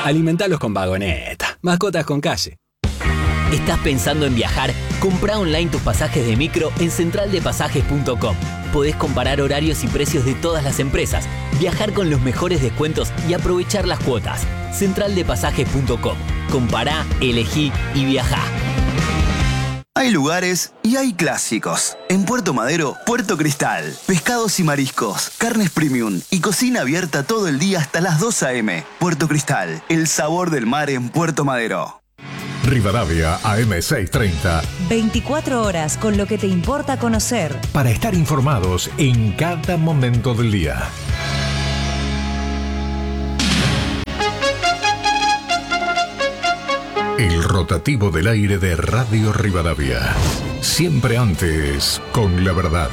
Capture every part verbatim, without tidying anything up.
Alimentalos con Vagoneta. Mascotas con calle. ¿Estás pensando en viajar? Comprá online tus pasajes de micro en central de pasajes punto com. Podés comparar horarios y precios de todas las empresas, viajar con los mejores descuentos y aprovechar las cuotas. central de pasajes punto com. Compará, elegí y viajá. Hay lugares y hay clásicos. En Puerto Madero, Puerto Cristal. Pescados y mariscos, carnes premium y cocina abierta todo el día hasta las dos a eme. Puerto Cristal, el sabor del mar en Puerto Madero. Rivadavia A M seiscientos treinta. veinticuatro horas con lo que te importa conocer. Para estar informados en cada momento del día. El rotativo del aire de Radio Rivadavia. Siempre antes, con la verdad.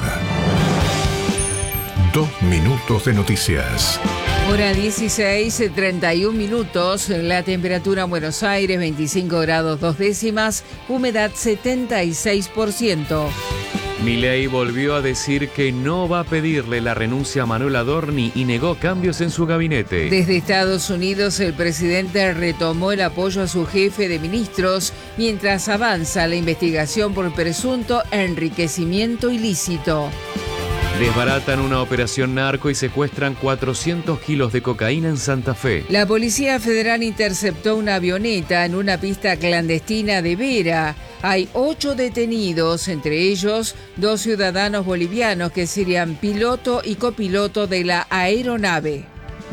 Dos minutos de noticias. Hora dieciséis, treinta y un minutos, la temperatura en Buenos Aires veinticinco grados dos décimas, humedad setenta y seis por ciento. Milei volvió a decir que no va a pedirle la renuncia a Manuel Adorni y negó cambios en su gabinete. Desde Estados Unidos, el presidente retomó el apoyo a su jefe de ministros mientras avanza la investigación por presunto enriquecimiento ilícito. Desbaratan una operación narco y secuestran cuatrocientos kilos de cocaína en Santa Fe. La Policía Federal interceptó una avioneta en una pista clandestina de Vera. Hay ocho detenidos, entre ellos dos ciudadanos bolivianos que serían piloto y copiloto de la aeronave.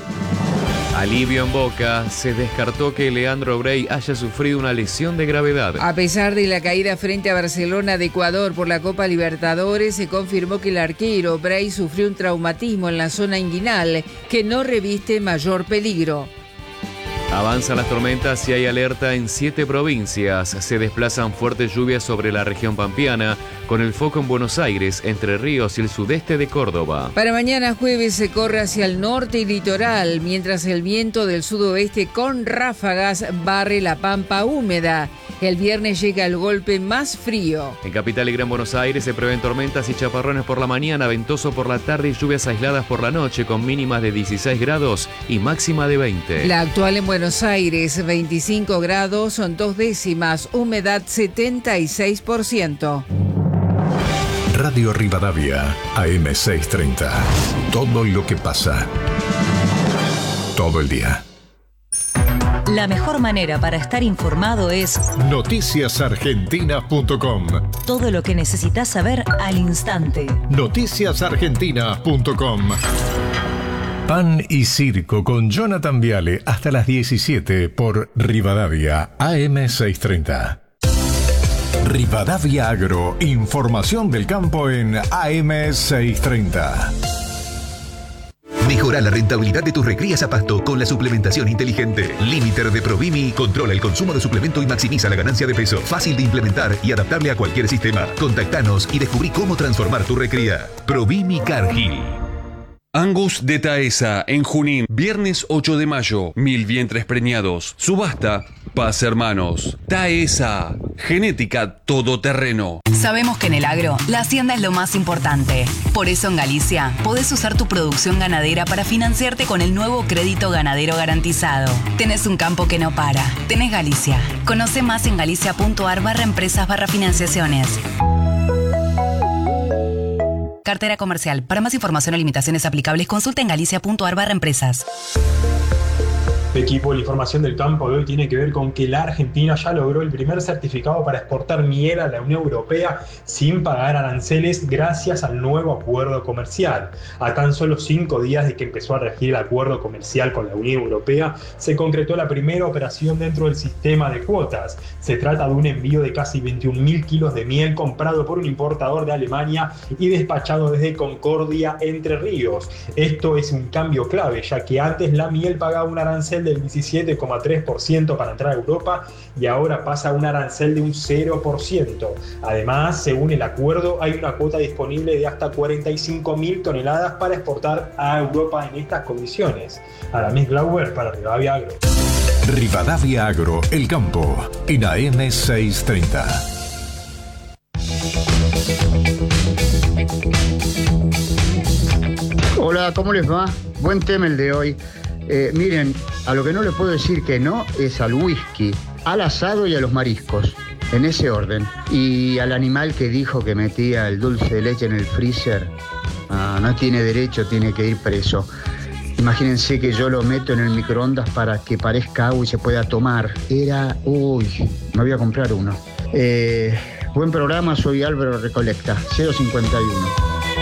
Alivio en Boca, se descartó que Leandro Brey haya sufrido una lesión de gravedad. A pesar de la caída frente a Barcelona de Ecuador por la Copa Libertadores, se confirmó que el arquero Brey sufrió un traumatismo en la zona inguinal que no reviste mayor peligro. Avanzan las tormentas y hay alerta en siete provincias. Se desplazan fuertes lluvias sobre la región pampeana, con el foco en Buenos Aires, Entre Ríos y el sudeste de Córdoba. Para mañana jueves se corre hacia el norte y litoral, mientras el viento del sudoeste con ráfagas barre la pampa húmeda. El viernes llega el golpe más frío. En Capital y Gran Buenos Aires se prevén tormentas y chaparrones por la mañana, ventoso por la tarde y lluvias aisladas por la noche, con mínimas de dieciséis grados y máxima de veinte. La actual en Buenos Aires, veinticinco grados, son dos décimas, humedad setenta y seis por ciento. Radio Rivadavia, A M seiscientos treinta. Todo lo que pasa. Todo el día. La mejor manera para estar informado es noticias argentinas punto com. Todo lo que necesitas saber al instante. noticias argentinas punto com. Pan y Circo con Jonathan Viale hasta las diecisiete por Rivadavia A M seiscientos treinta. Rivadavia Agro, información del campo en A M seiscientos treinta. Mejora la rentabilidad de tus recrías a pasto con la suplementación inteligente. Limiter de Provimi controla el consumo de suplemento y maximiza la ganancia de peso. Fácil de implementar y adaptable a cualquier sistema. Contactanos y descubrí cómo transformar tu recría. Provimi Cargill. Angus de Taesa, en Junín, viernes ocho de mayo, mil vientres preñados. Subasta, Paz Hermanos. Taesa, genética todoterreno. Sabemos que en el agro, la hacienda es lo más importante. Por eso en Galicia, podés usar tu producción ganadera para financiarte con el nuevo crédito ganadero garantizado. Tenés un campo que no para. Tenés Galicia. Conoce más en galicia.ar barra empresas barra financiaciones. Cartera comercial. Para más información o limitaciones aplicables, consulta en galicia.ar barra empresas. Equipo, la información del campo de hoy tiene que ver con que la Argentina ya logró el primer certificado para exportar miel a la Unión Europea sin pagar aranceles gracias al nuevo acuerdo comercial. A tan solo cinco días de que empezó a regir el acuerdo comercial con la Unión Europea, se concretó la primera operación dentro del sistema de cuotas. Se trata de un envío de casi veintiún mil kilos de miel comprado por un importador de Alemania y despachado desde Concordia, Entre Ríos. Esto es un cambio clave, ya que antes la miel pagaba un arancel del diecisiete coma tres por ciento para entrar a Europa y ahora pasa a un arancel de un cero por ciento. Además, según el acuerdo, hay una cuota disponible de hasta cuarenta y cinco mil toneladas para exportar a Europa en estas condiciones. Aramis Glauber para Rivadavia Agro. Rivadavia Agro, el campo, en A M seiscientos treinta. Hola, ¿cómo les va? Buen tema el de hoy. Eh, miren, a lo que no le puedo decir que no es al whisky, al asado y a los mariscos, en ese orden. Y al animal que dijo que metía el dulce de leche en el freezer, ah, no tiene derecho, tiene que ir preso. Imagínense que yo lo meto en el microondas para que parezca agua y se pueda tomar. Era, uy, me voy a comprar uno. Eh, buen programa, soy Álvaro Recolecta, cero cincuenta y uno.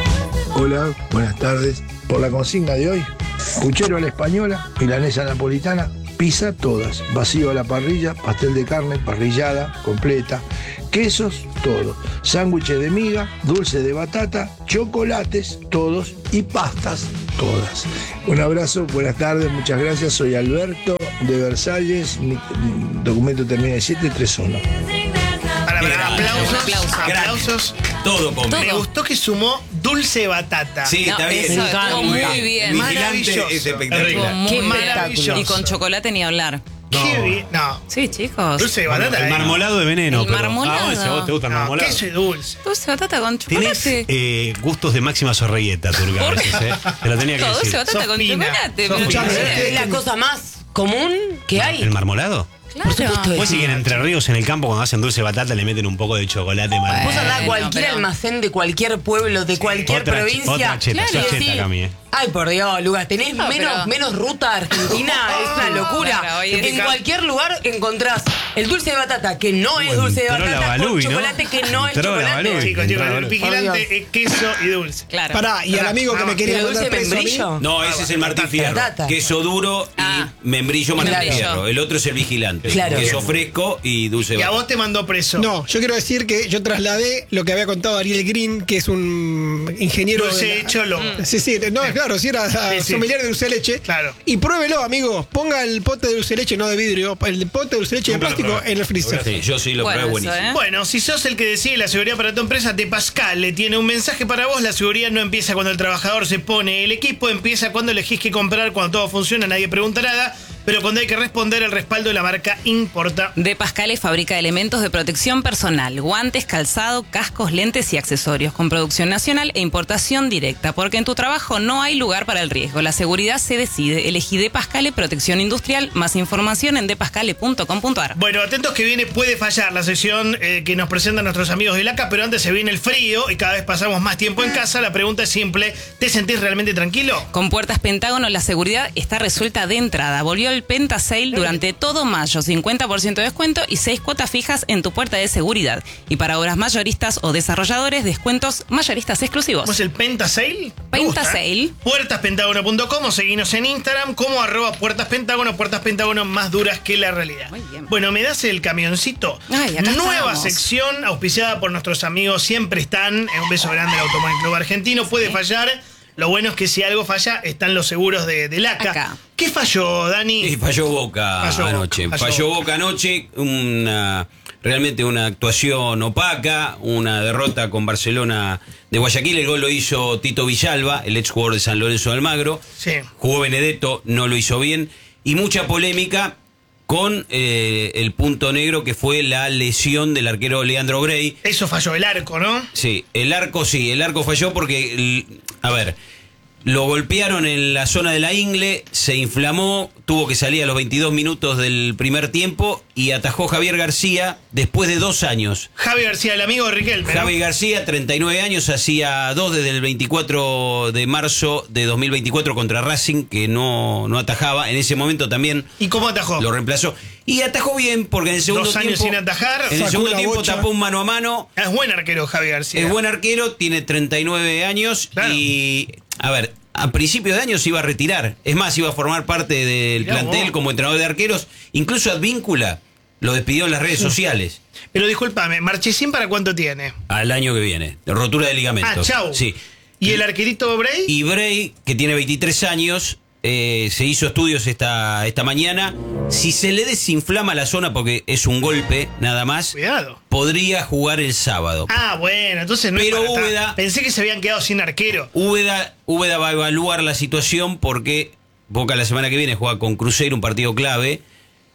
Hola, buenas tardes. Por la consigna de hoy, puchero a la española, milanesa napolitana, pizza todas, vacío a la parrilla, pastel de carne, parrillada, completa, quesos, todo, sándwiches de miga, dulce de batata, chocolates, todos, y pastas, todas. Un abrazo, buenas tardes, muchas gracias, soy Alberto de Versalles, mi documento termina en siete tres uno. Para, para, aplausos, aplausos. aplausos. Todo completo. Me gustó que sumó dulce de batata. Sí, no, está bien. Eso estuvo muy bien. Maravilloso. Es espectacular. Muy maravilloso. Y con chocolate ni hablar. No. Qué bien. No. Sí, chicos. Dulce de batata. El marmolado de veneno. El pero, marmolado. Ah, ese, ¿vos te gusta el No, marmolado? queso y dulce. Dulce de batata con chocolate. Tenés eh, gustos de máxima sorrelleta, Turca, a veces, ¿eh? Te lo tenía que Todo decir. dulce de batata con chocolate. Es la cosa más común que hay. ¿El marmolado? Por supuesto. Pues sí que en Entre Ríos, en el campo, cuando hacen dulce de batata, le meten un poco de chocolate marmolado. Vos andás a cualquier pero- almacén de cualquier pueblo, de cualquier Otra ch- provincia. otra cheta, y sos cheta, decís, Cami, eh. ay, por Dios, Lucas, tenés No, menos, pero- menos ruta a Argentina, es una locura. Claro, hoy en es- cualquier lugar encontrás el dulce de batata, que no es Bueno, dulce de entró la batata, con Balui, ¿no? chocolate que no es Entró la chocolate. Balui. Chicos, chicos, Entró el la- vigilante es queso y dulce. Claro. Pará, y al amigo que me quería ¿Pero mandar dulce preso a mí, membrillo? No, ese es el Martín Fierro. Batata. Queso duro y Ah. membrillo Martín Claro. Fierro. El otro es el vigilante. Claro. Queso fresco y dulce de Y a batata. vos te mandó preso. No, yo quiero decir que yo trasladé lo que había contado Ariel Green, que es un ingeniero. Dulce de la- de cholo. Sí, sí, no, claro, si era Sí, sí. sommelier de dulce de leche. Claro. Y pruébelo, amigo. Ponga el pote de dulce de leche, no de vidrio, el pote de dulce de leche de Nunca lo plástico probé. en el freezer. Sí, yo sí lo Bueno, probé eso, buenísimo. ¿eh? Bueno, si sos el que decide la seguridad para tu empresa, de Pascal le tiene un mensaje para vos. La seguridad no empieza cuando el trabajador se pone el equipo, empieza cuando elegís qué comprar, cuando todo funciona, nadie pregunta nada. Pero cuando hay que responder, el respaldo de la marca importa. De Pascale fabrica elementos de protección personal, guantes, calzado, cascos, lentes y accesorios, con producción nacional e importación directa, porque en tu trabajo no hay lugar para el riesgo. La seguridad se decide. Elegí De Pascale Protección Industrial. Más información en depascale punto com punto ar. Bueno, atentos que viene Puede Fallar, la sección eh, que nos presentan nuestros amigos de L A C A, pero antes se viene el frío y cada vez pasamos más tiempo en casa. La pregunta es simple, ¿te sentís realmente tranquilo? Con Puertas Pentágono la seguridad está resuelta de entrada. Volvió el Penta Sale durante todo mayo, cincuenta por ciento de descuento y seis cuotas fijas en tu puerta de seguridad. Y para obras mayoristas o desarrolladores, descuentos mayoristas exclusivos. ¿Cómo es el Penta Sale? Me Penta gusta, Sale. ¿eh? puertas pentágono punto com o seguinos en Instagram como arroba Puertas Pentágono, Puertas Pentágono más duras que la realidad. Muy bien. Bueno, ¿me das el camioncito? Ay, acá Nueva estamos. sección auspiciada por nuestros amigos Siempre Están. Un beso grande al Automóvil Club Argentino. Puede fallar. Lo bueno es que si algo falla, están los seguros de, de L A C A. Acá. ¿Qué falló, Dani? Sí, falló Boca Falló anoche. Boca, Falló, falló Boca anoche. Una, realmente una actuación opaca. Una derrota con Barcelona de Guayaquil. El gol lo hizo Tito Villalba, el ex jugador de San Lorenzo de Almagro. Sí. Jugó Benedetto, no lo hizo bien. Y mucha polémica con eh, el punto negro que fue la lesión del arquero Leandro Grey. Eso falló el arco, ¿no? Sí, el arco sí, el arco falló porque, el- a ver, lo golpearon en la zona de la ingle, se inflamó, tuvo que salir a los veintidós minutos del primer tiempo y atajó Javier García después de dos años. Javi García, el amigo de Riquelme, ¿no? Javi García, treinta y nueve años, hacía dos desde el veinticuatro de marzo de dos mil veinticuatro contra Racing, que no, no atajaba. En ese momento también ¿Y cómo atajó? lo reemplazó. Y atajó bien, porque en el segundo Dos años tiempo, sin atajar. en el Sacó segundo la tiempo bocha. tapó un mano a mano. Es buen arquero Javi García. Es buen arquero, tiene treinta y nueve años Claro. y, a ver, a principios de año se iba a retirar. Es más, iba a formar parte del Mirá plantel vos. como entrenador de arqueros. Incluso Advíncula lo despidió en las redes sociales Pero discúlpame, ¿Marchesín para cuánto tiene? al año que viene. De rotura de ligamentos. Ah, chau. Sí. ¿Y el arquerito Bray? Y Bray, que tiene veintitrés años, eh, se hizo estudios esta, esta mañana. Si se le desinflama la zona, porque es un golpe nada más, Cuidado. podría jugar el sábado. Ah, bueno, entonces no Pero es para Úbeda- tanto. Pensé que se habían quedado sin arquero. Úbeda, Úbeda va a evaluar la situación porque Boca la semana que viene juega con Cruzeiro, un partido clave.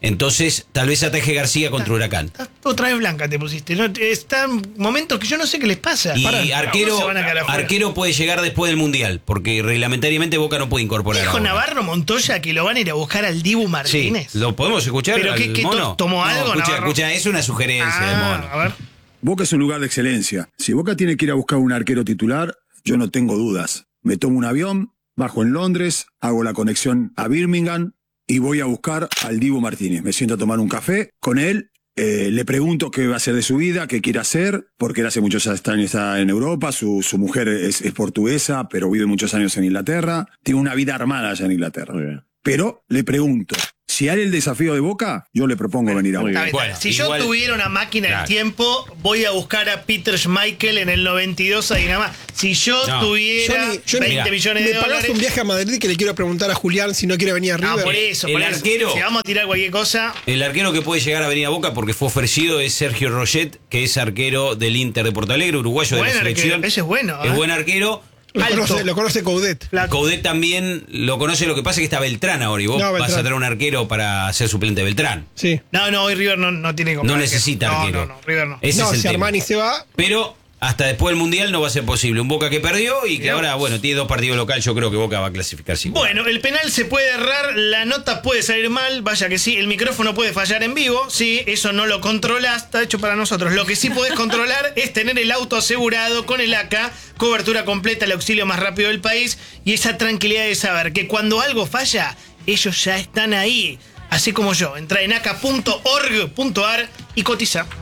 Entonces, tal vez ataje García contra Huracán. Otra vez blanca te pusiste. ¿No? Están momentos que yo no sé qué les pasa. Y Para, arquero, se van a caer afuera. arquero puede llegar después del Mundial, porque reglamentariamente Boca no puede incorporar Dijo ahora. Navarro Montoya que lo van a ir a buscar al Dibu Martínez. Sí, ¿lo podemos escuchar? ¿Pero al qué, qué mono? tomó No, algo, escucha, Navarro? escucha, es una sugerencia Ah, del mono. A ver. Boca es un lugar de excelencia. Si Boca tiene que ir a buscar un arquero titular, yo no tengo dudas. Me tomo un avión, bajo en Londres, hago la conexión a Birmingham y voy a buscar al Dibu Martínez. Me siento a tomar un café con él, eh, le pregunto qué va a hacer de su vida, qué quiere hacer, porque él hace muchos años está en Europa, su, su mujer es, es portuguesa, pero vive muchos años en Inglaterra, tiene una vida armada allá en Inglaterra. Pero le pregunto, si hay el desafío de Boca, yo le propongo venir a Boca. Está bien, Bueno, si igual- yo tuviera una máquina Claro. del tiempo, voy a buscar a Peter Schmeichel en el noventa y dos a Dinamá. Si yo No. tuviera Johnny, Johnny, veinte millones de ¿me pagás dólares. un viaje a Madrid que le quiero preguntar a Julián si no quiere venir a No, River? por eso, El por eso. arquero- Si vamos a tirar cualquier cosa. El arquero que puede llegar a venir a Boca porque fue ofrecido es Sergio Roget, que es arquero del Inter de Porto Alegre, uruguayo de Buen la arquero, selección. ese es bueno, Es ¿eh? buen arquero. Lo Alto. conoce, lo conoce Coudet. Coudet también lo conoce, lo que pasa es que está Beltrán ahora y vos No, vas Beltrán. a traer un arquero para ser suplente de Beltrán. Sí. No, no, hoy River no, no tiene como No arquero. necesita No, arquero. No, no, River no. Ese no, es el si tema. Armani se va, Pero hasta después del Mundial no va a ser posible. Un Boca que perdió y que Digamos. ahora, bueno, tiene dos partidos locales. Yo creo que Boca va a clasificar sin duda. Bueno, el penal se puede errar, la nota puede salir mal, vaya que sí, el micrófono puede fallar en vivo, sí, eso no lo controlas, está hecho para nosotros. Lo que sí podés controlar es tener el auto asegurado con el A C A, cobertura completa, el auxilio más rápido del país y esa tranquilidad de saber que cuando algo falla, ellos ya están ahí. Así como yo, entra en a c a punto org punto a r y cotiza.